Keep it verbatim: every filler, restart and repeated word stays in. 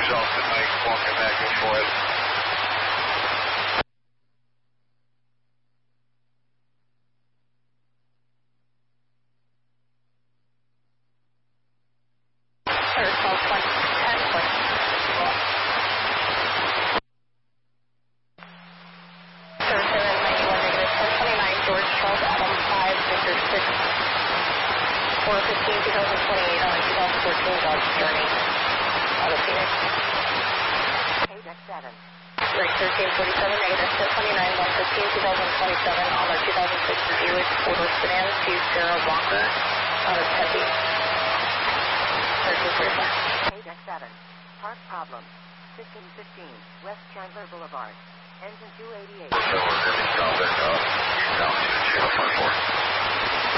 exhausted night, walking back and forth. four fifteen, twenty twenty-eight on a two thousand fourteen Dodge Journey out of Phoenix. K deck seven. Right, thirteen forty-seven, negative ten twenty-nine, one fifteen, twenty twenty-seven on our two thousand six Buick four-door sedan to Sarah Walker out of Tempe. thirteen forty-five. K deck seven. Park problem. fifteen fifteen, West Chandler Boulevard. Engine two eighty-eight. So we're going to stop there now. You tell me the channel for four.